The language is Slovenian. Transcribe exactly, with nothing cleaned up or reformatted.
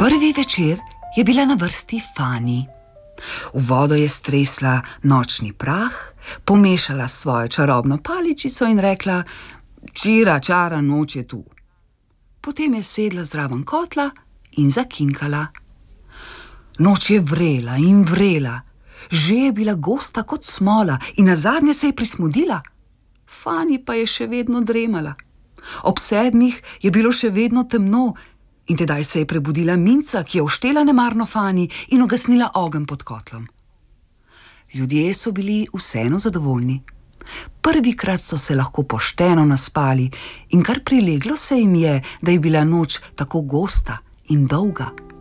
Prvi večer je bila na vrsti Fani. V vodo je stresla nočni prah, pomešala svojo čarobno paličico in rekla: "Čira, čara noč je tu." Potem je sedla zraven kotla in zakinkala. Noč je vrela in vrela, že je bila gosta kot smola in nazadnje se je prismodila. Fani pa je še vedno dremala. Ob sedmih je bilo še vedno temno in tedaj se je prebudila Minca, ki je oštela nemarno Fani in ugasnila ogenj pod kotlom. Ljudje so bili vseeno zadovoljni. Prvikrat so se lahko pošteno naspali in kar prileglo se jim je, da je bila noč tako gosta in dolga.